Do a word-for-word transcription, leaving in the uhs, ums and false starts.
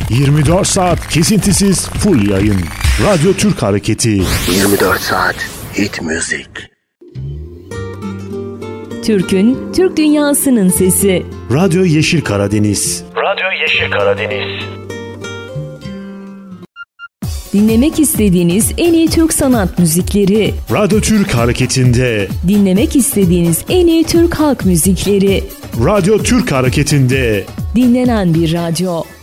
yirmi dört saat kesintisiz full yayın. Radyo Türk Hareketi. yirmi dört saat hit müzik. Türk'ün, Türk dünyasının sesi. Radyo Yeşil Karadeniz. Radyo Yeşil Karadeniz. Dinlemek istediğiniz en iyi Türk sanat müzikleri. Radyo Türk Hareketi'nde. Dinlemek istediğiniz en iyi Türk halk müzikleri. Radyo Türk Hareketi'nde. Dinlenen bir radyo.